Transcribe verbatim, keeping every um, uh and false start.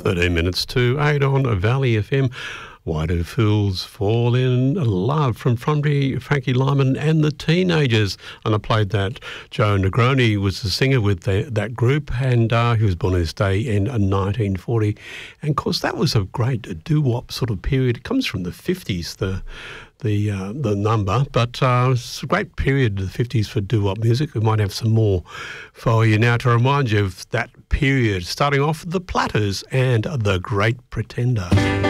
thirteen minutes to eight on Valley F M. Why do fools fall in love? From Frankie, Frankie Lyman and the Teenagers. And I played that. Joe Negroni was the singer with the, that group, and uh, he was born on this day in nineteen forty. And of course, that was a great doo-wop sort of period. It comes from the fifties, the the uh, the number, but uh, it's a great period, the fifties, for doo-wop music. We might have some more for you now to remind you of that period, starting off with the Platters and The Great Pretender.